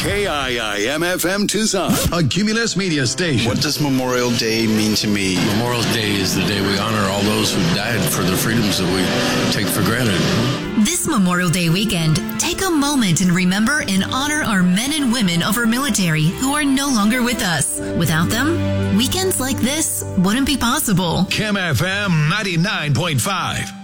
KIIM-FM Tucson, a Cumulus Media station. What does Memorial Day mean to me? Memorial Day is the day we honor all those who died for the freedoms that we take for granted. This Memorial Day weekend, take a moment and remember and honor our men and women of our military who are no longer with us. Without them, weekends like this wouldn't be possible. KIIM-FM 99.5.